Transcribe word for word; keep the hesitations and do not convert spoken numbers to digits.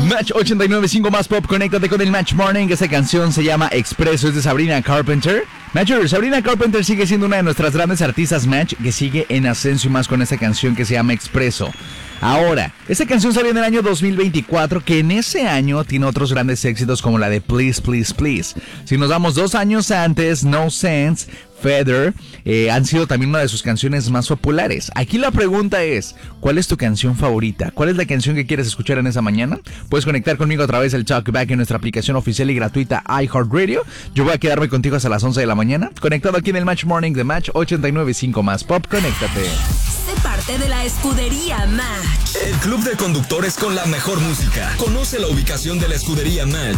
Match ochenta y nueve punto cinco más pop, conéctate con el Match Morning. Esta canción se llama Expreso, es de Sabrina Carpenter. Matcher, Sabrina Carpenter sigue siendo una de nuestras grandes artistas, Match, que sigue en ascenso y más con esta canción que se llama Expreso. Ahora, esta canción salió en el año dos mil veinticuatro, que en ese año tiene otros grandes éxitos como la de Please, Please, Please. Si nos damos dos años antes, No Sense, Feather, eh, han sido también una de sus canciones más populares. Aquí la pregunta es, ¿cuál es tu canción favorita? ¿Cuál es la canción que quieres escuchar en esa mañana? Puedes conectar conmigo a través del Talkback en nuestra aplicación oficial y gratuita iHeartRadio. Yo voy a quedarme contigo hasta las once de la mañana, conectado aquí en el Match Morning de Match ochenta y nueve punto cinco más pop. Conéctate. Sé parte de la escudería Match. El club de conductores con la mejor música. Conoce la ubicación de la escudería Match